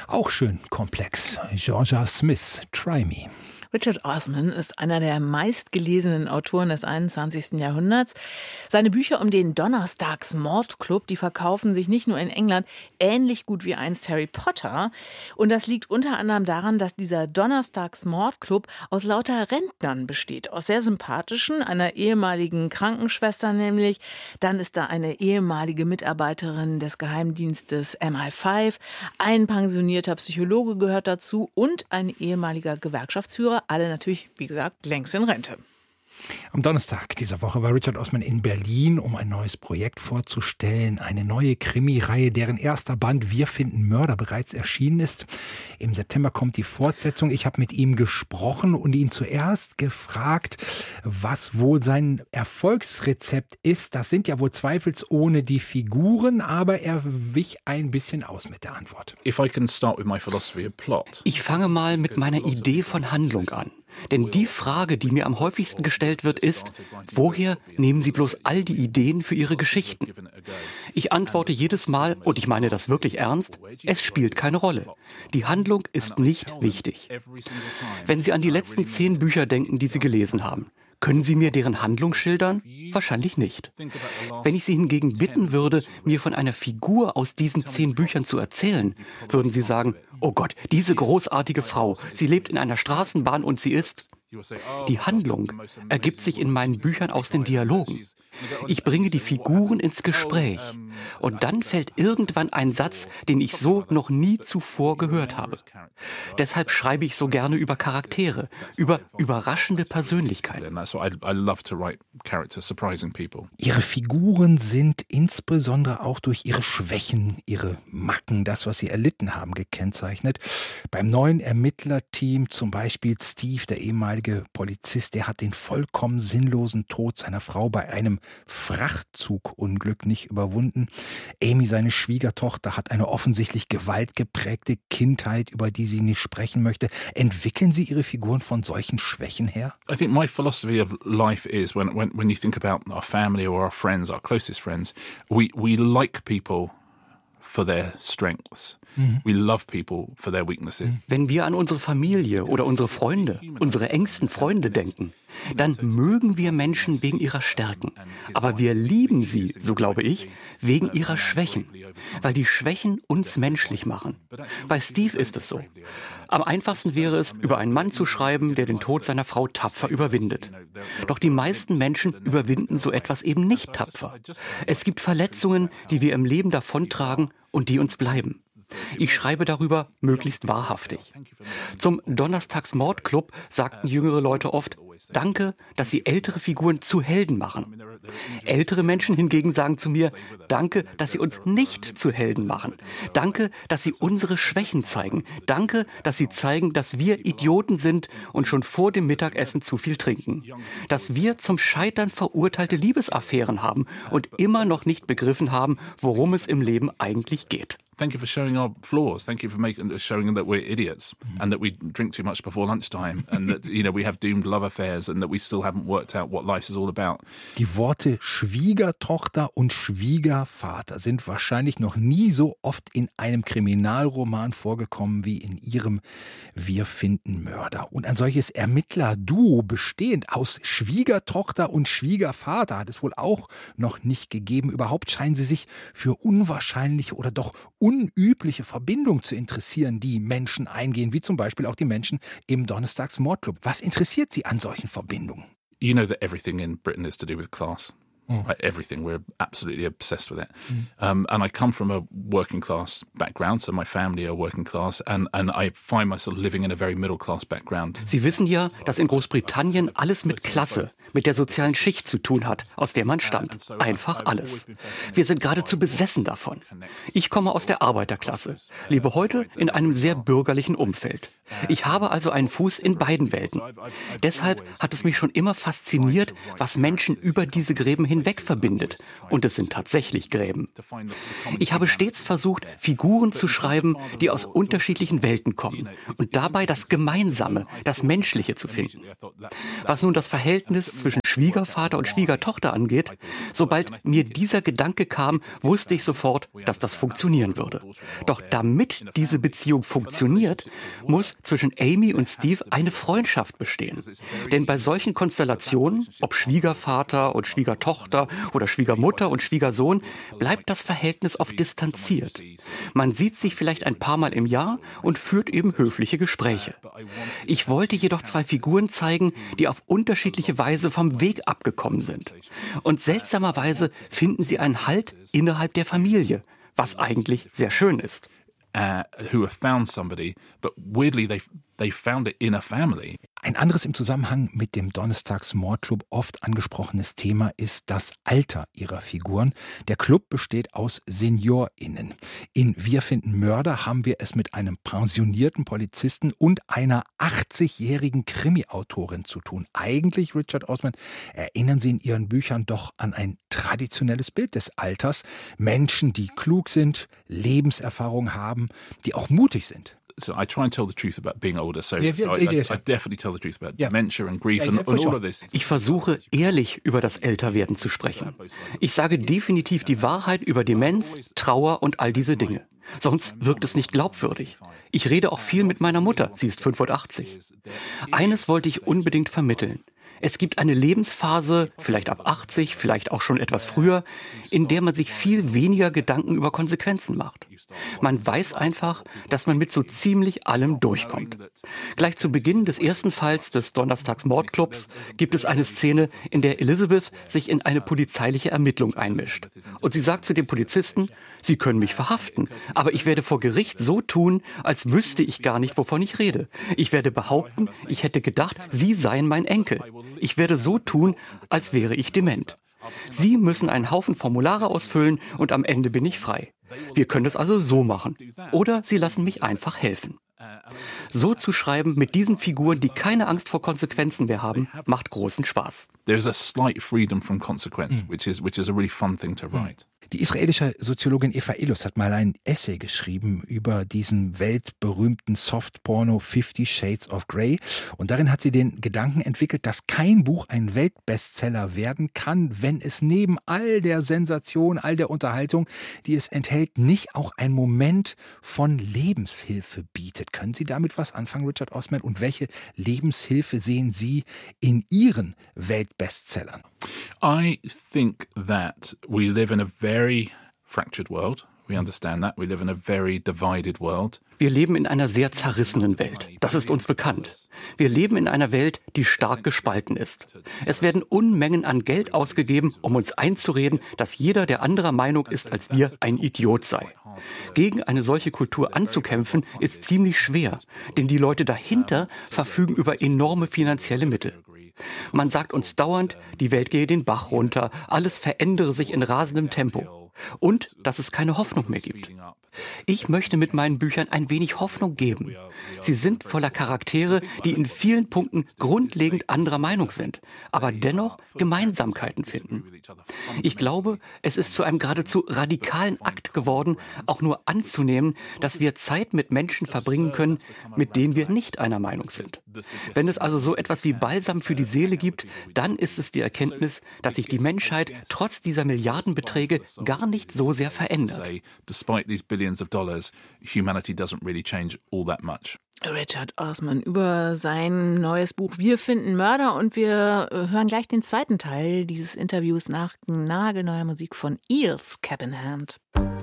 Auch schön komplex. Georgia Smith, Try Me. Richard Osman ist einer der meistgelesenen Autoren des 21. Jahrhunderts. Seine Bücher um den Donnerstags-Mordclub, die verkaufen sich nicht nur in England ähnlich gut wie einst Harry Potter. Und das liegt unter anderem daran, dass dieser Donnerstags-Mordclub aus lauter Rentnern besteht. Aus sehr sympathischen, einer ehemaligen Krankenschwester nämlich. Dann ist da eine ehemalige Mitarbeiterin des Geheimdienstes MI5. Ein pensionierter Psychologe gehört dazu und ein ehemaliger Gewerkschaftsführer. Alle natürlich, wie gesagt, längst in Rente. Am Donnerstag dieser Woche war Richard Osman in Berlin, um ein neues Projekt vorzustellen. Eine neue Krimireihe, deren erster Band Wir finden Mörder bereits erschienen ist. Im September kommt die Fortsetzung. Ich habe mit ihm gesprochen und ihn zuerst gefragt, was wohl sein Erfolgsrezept ist. Das sind ja wohl zweifelsohne die Figuren, aber er wich ein bisschen aus mit der Antwort. Ich fange mal mit meiner Idee von Handlung an. Denn die Frage, die mir am häufigsten gestellt wird, ist, woher nehmen Sie bloß all die Ideen für Ihre Geschichten? Ich antworte jedes Mal, und ich meine das wirklich ernst, es spielt keine Rolle. Die Handlung ist nicht wichtig. Wenn Sie an die letzten 10 Bücher denken, die Sie gelesen haben, können Sie mir deren Handlung schildern? Wahrscheinlich nicht. Wenn ich Sie hingegen bitten würde, mir von einer Figur aus diesen 10 Büchern zu erzählen, würden Sie sagen, oh Gott, diese großartige Frau, sie lebt in einer Straßenbahn und sie ist... Die Handlung ergibt sich in meinen Büchern aus den Dialogen. Ich bringe die Figuren ins Gespräch. Und dann fällt irgendwann ein Satz, den ich so noch nie zuvor gehört habe. Deshalb schreibe ich so gerne über Charaktere, über überraschende Persönlichkeiten. Ihre Figuren sind insbesondere auch durch ihre Schwächen, ihre Macken, das, was sie erlitten haben, gekennzeichnet. Beim neuen Ermittlerteam zum Beispiel Steve, der ehemalige Polizist, der hat den vollkommen sinnlosen Tod seiner Frau bei einem Frachtzugunglück nicht überwunden. Amy, seine Schwiegertochter, hat eine offensichtlich gewaltgeprägte Kindheit, über die sie nicht sprechen möchte. Entwickeln Sie Ihre Figuren von solchen Schwächen her? I think my philosophy of life is when you think about our family or our friends, our closest friends, we like people for their strengths. We love people for their weaknesses. Wenn wir an unsere Familie oder unsere Freunde, unsere engsten Freunde denken, dann mögen wir Menschen wegen ihrer Stärken. Aber wir lieben sie, so glaube ich, wegen ihrer Schwächen, weil die Schwächen uns menschlich machen. Bei Steve ist es so. Am einfachsten wäre es, über einen Mann zu schreiben, der den Tod seiner Frau tapfer überwindet. Doch die meisten Menschen überwinden so etwas eben nicht tapfer. Es gibt Verletzungen, die wir im Leben davontragen und die uns bleiben. Ich schreibe darüber möglichst wahrhaftig. Zum Donnerstags-Mordclub sagten jüngere Leute oft, danke, dass Sie ältere Figuren zu Helden machen. Ältere Menschen hingegen sagen zu mir, danke, dass Sie uns nicht zu Helden machen. Danke, dass Sie unsere Schwächen zeigen. Danke, dass Sie zeigen, dass wir Idioten sind und schon vor dem Mittagessen zu viel trinken. Dass wir zum Scheitern verurteilte Liebesaffären haben und immer noch nicht begriffen haben, worum es im Leben eigentlich geht. Thank you for showing our flaws. Thank you for showing that we're idiots and that we drink too much before lunchtime and that, we have doomed love affairs and that we still haven't worked out what life is all about. Die Worte Schwiegertochter und Schwiegervater sind wahrscheinlich noch nie so oft in einem Kriminalroman vorgekommen wie in Ihrem Wir finden Mörder. Und ein solches Ermittlerduo bestehend aus Schwiegertochter und Schwiegervater hat es wohl auch noch nicht gegeben. Überhaupt scheinen Sie sich für unwahrscheinliche oder doch unübliche Verbindungen zu interessieren, die Menschen eingehen, wie zum Beispiel auch die Menschen im Donnerstags-Mordclub. Was interessiert Sie an solchen Verbindungen? You know that everything in Britain is to do with class. Right, everything. We're absolutely obsessed with it. And I come from a working class background, so my family are working class, and I find myself living in a very middle class background. Sie wissen ja, dass in Großbritannien alles mit Klasse, mit der sozialen Schicht zu tun hat, aus der man stammt. Einfach alles. Wir sind geradezu besessen davon. Ich komme aus der Arbeiterklasse, lebe heute in einem sehr bürgerlichen Umfeld. Ich habe also einen Fuß in beiden Welten. Deshalb hat es mich schon immer fasziniert, was Menschen über diese Gräben hinweg verbindet. Und es sind tatsächlich Gräben. Ich habe stets versucht, Figuren zu schreiben, die aus unterschiedlichen Welten kommen und dabei das Gemeinsame, das Menschliche zu finden. Was nun das Verhältnis zwischen Schwiegervater und Schwiegertochter angeht, sobald mir dieser Gedanke kam, wusste ich sofort, dass das funktionieren würde. Doch damit diese Beziehung funktioniert, muss zwischen Amy und Steve eine Freundschaft bestehen. Denn bei solchen Konstellationen, ob Schwiegervater und Schwiegertochter oder Schwiegermutter und Schwiegersohn, bleibt das Verhältnis oft distanziert. Man sieht sich vielleicht ein paar Mal im Jahr und führt eben höfliche Gespräche. Ich wollte jedoch zwei Figuren zeigen, die auf unterschiedliche Weise vom Weg abgekommen sind. Und seltsamerweise finden sie einen Halt innerhalb der Familie, was eigentlich sehr schön ist. Who have found somebody, but weirdly they found it in a family. Ein anderes im Zusammenhang mit dem Donnerstags-Mordclub oft angesprochenes Thema ist das Alter ihrer Figuren. Der Club besteht aus SeniorInnen. In Wir finden Mörder haben wir es mit einem pensionierten Polizisten und einer 80-jährigen Krimi-Autorin zu tun. Eigentlich, Richard Osman, erinnern Sie in Ihren Büchern doch an ein traditionelles Bild des Alters. Menschen, die klug sind, Lebenserfahrung haben, die auch mutig sind. So I try and tell the truth about being older. So I definitely tell the truth about dementia and grief and all of this. Ich versuche, ehrlich über das Älterwerden zu sprechen. Ich sage definitiv die Wahrheit über Demenz, Trauer und all diese Dinge. Sonst wirkt es nicht glaubwürdig. Ich rede auch viel mit meiner Mutter, sie ist 85. Eines wollte ich unbedingt vermitteln. Es gibt eine Lebensphase, vielleicht ab 80, vielleicht auch schon etwas früher, in der man sich viel weniger Gedanken über Konsequenzen macht. Man weiß einfach, dass man mit so ziemlich allem durchkommt. Gleich zu Beginn des ersten Falls des Donnerstags-Mordclubs gibt es eine Szene, in der Elizabeth sich in eine polizeiliche Ermittlung einmischt. Und sie sagt zu dem Polizisten, Sie können mich verhaften, aber ich werde vor Gericht so tun, als wüsste ich gar nicht, wovon ich rede. Ich werde behaupten, ich hätte gedacht, Sie seien mein Enkel. Ich werde so tun, als wäre ich dement. Sie müssen einen Haufen Formulare ausfüllen und am Ende bin ich frei. Wir können es also so machen. Oder Sie lassen mich einfach helfen. So zu schreiben mit diesen Figuren, die keine Angst vor Konsequenzen mehr haben, macht großen Spaß. There's a slight freedom from consequence, which is a really fun thing to write. Die israelische Soziologin Eva Ilus hat mal ein Essay geschrieben über diesen weltberühmten Softporno 50 Shades of Grey. Und darin hat sie den Gedanken entwickelt, dass kein Buch ein Weltbestseller werden kann, wenn es neben all der Sensation, all der Unterhaltung, die es enthält, nicht auch einen Moment von Lebenshilfe bietet. Können Sie damit was anfangen, Richard Osman? Und welche Lebenshilfe sehen Sie in Ihren Weltbestsellern? I think that we live in a very fractured world. We understand that. We live in a very divided world. Wir leben in einer sehr zerrissenen Welt. Das ist uns bekannt. Wir leben in einer Welt, die stark gespalten ist. Es werden Unmengen an Geld ausgegeben, um uns einzureden, dass jeder, der anderer Meinung ist als wir, ein Idiot sei. Gegen eine solche Kultur anzukämpfen, ist ziemlich schwer, denn die Leute dahinter verfügen über enorme finanzielle Mittel. Man sagt uns dauernd, die Welt gehe den Bach runter, alles verändere sich in rasendem Tempo und dass es keine Hoffnung mehr gibt. Ich möchte mit meinen Büchern ein wenig Hoffnung geben. Sie sind voller Charaktere, die in vielen Punkten grundlegend anderer Meinung sind, aber dennoch Gemeinsamkeiten finden. Ich glaube, es ist zu einem geradezu radikalen Akt geworden, auch nur anzunehmen, dass wir Zeit mit Menschen verbringen können, mit denen wir nicht einer Meinung sind. Wenn es also so etwas wie Balsam für die Seele gibt, dann ist es die Erkenntnis, dass sich die Menschheit trotz dieser Milliardenbeträge gar nicht so sehr verändert. Despite these billions of dollars, humanity doesn't really change all that much. Richard Osman über sein neues Buch Wir finden Mörder, und wir hören gleich den zweiten Teil dieses Interviews nach nagelneuer Musik von Eels, Cap in Hand.